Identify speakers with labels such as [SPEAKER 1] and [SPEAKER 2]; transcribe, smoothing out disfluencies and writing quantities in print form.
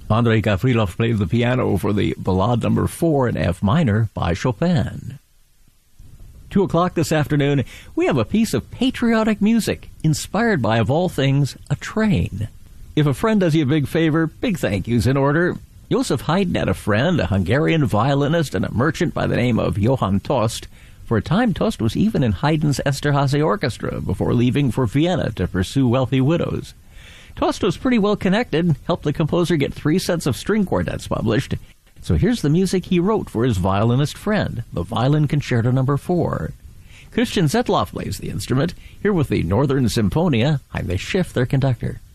[SPEAKER 1] Andrei Gavrilov played the piano for the Ballade No. 4 in F minor by Chopin. 2 o'clock this afternoon, we have a piece of patriotic music inspired by, of all things, a train. If a friend does you a big favor, big thank yous in order. Joseph Haydn had a friend, a Hungarian violinist and a merchant by the name of Johann Tost. For a time, Tost was even in Haydn's Esterhazy Orchestra before leaving for Vienna to pursue wealthy widows. Tost was pretty well connected, helped the composer get 3 sets of string quartets published. So here's the music he wrote for his violinist friend, the Violin Concerto No. 4. Christian Zetloff plays the instrument, here with the Northern Symphonia, Heinrich Schiff, their conductor.